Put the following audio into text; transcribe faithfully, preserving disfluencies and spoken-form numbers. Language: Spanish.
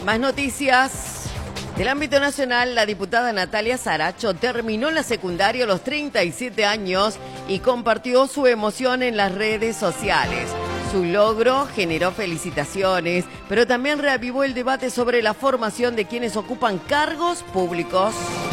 Más noticias. Del ámbito nacional, la diputada Natalia Saracho terminó la secundaria a los treinta y siete años y compartió su emoción en las redes sociales. Su logro generó felicitaciones, pero también reavivó el debate sobre la formación de quienes ocupan cargos públicos.